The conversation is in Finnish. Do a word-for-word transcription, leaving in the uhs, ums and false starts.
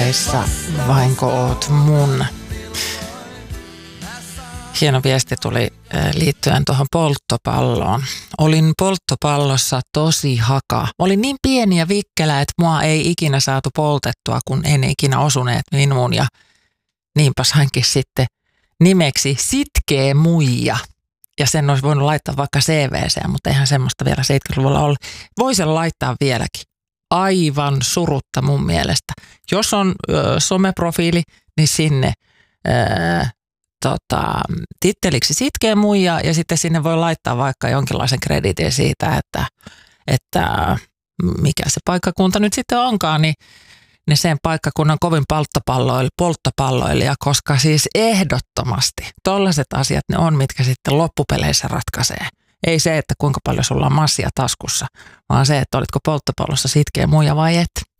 loppupeleissä vainko oot mun? Hieno viesti tuli liittyen tuohon polttopalloon. Olin polttopallossa tosi haka. Olin niin pieni ja vikkelä, että mua ei ikinä saatu poltettua, kun en ikinä osuneet minuun. Ja niinpä sainkin sitten nimeksi Sitkeä muija. Ja sen olisi voinut laittaa vaikka C V:seen, mutta eihän semmoista vielä seitsemänkymmentäluvulla ollut. Voi sen laittaa vieläkin. Aivan surutta mun mielestä. Jos on ö, someprofiili, niin sinne ö, tota, titteliksi Sitkeä muija ja sitten sinne voi laittaa vaikka jonkinlaisen krediitin siitä, että, että mikä se paikkakunta nyt sitten onkaan, niin, niin sen paikkakunnan kovin polttopalloilija, polttopalloilija, koska siis ehdottomasti tollaiset asiat ne on, mitkä sitten loppupeleissä ratkaisee. Ei se, että kuinka paljon sulla on massia taskussa, vaan se, että olitko polttopallossa sitkeä muija vai et.